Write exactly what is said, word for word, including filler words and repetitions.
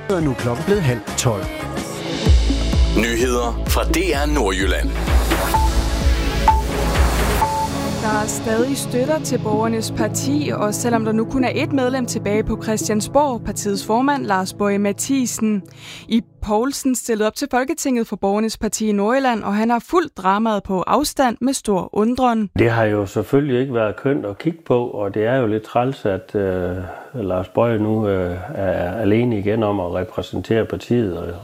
er nu klokken blevet halv tolv. Nyheder fra D R Nordjylland. Der er stadig støtter til Borgernes Parti, og selvom der nu kun er et medlem tilbage på Christiansborg, partiets formand Lars Boje Mathiesen. I Poulsen stillede op til Folketinget for Borgernes Parti i Nordjylland, og han har fulgt dramaet på afstand med stor undren. Det har jo selvfølgelig ikke været kønt at kigge på, og det er jo lidt træls, at øh, Lars Boje nu øh, er alene igen om at repræsentere partiet.